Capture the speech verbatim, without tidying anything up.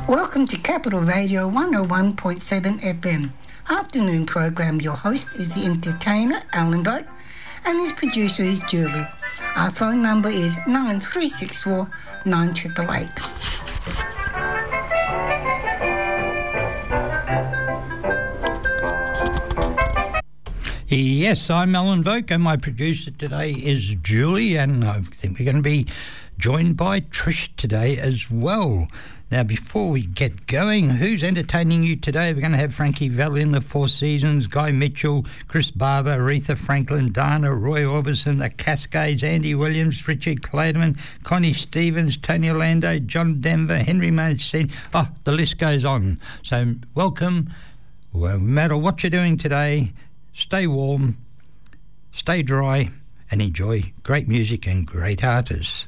Welcome to Capital Radio one oh one point seven F M. Afternoon program. Your host is the entertainer, Alan Vogt, and his producer is Julie. Our phone number is nine three six four nine eight eight eight. Yes, I'm Alan Vogt, and my producer today is Julie, and I think we're going to be joined by Trish today as well. Now, before we get going, who's entertaining you today? We're going to have Frankie Valli in the Four Seasons, Guy Mitchell, Chris Barber, Aretha Franklin, Dana, Roy Orbison, the Cascades, Andy Williams, Richard Clayderman, Connie Stevens, Tony Orlando, John Denver, Henry Mancini. Oh, the list goes on. So welcome. Well, no matter what you're doing today, stay warm, stay dry, and enjoy great music and great artists.